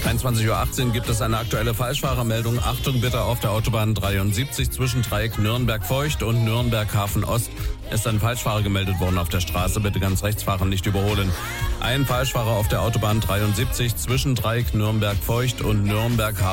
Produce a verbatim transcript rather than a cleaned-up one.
einundzwanzig Uhr achtzehn gibt es eine aktuelle Falschfahrermeldung. Achtung bitte, auf der Autobahn dreiundsiebzig zwischen Dreieck Nürnberg-Feucht und Nürnberg-Hafen-Ost ist ein Falschfahrer gemeldet worden auf der Straße. Bitte ganz rechts fahren, nicht überholen. Ein Falschfahrer auf der Autobahn dreiundsiebzig zwischen Dreieck Nürnberg-Feucht und Nürnberg-Hafen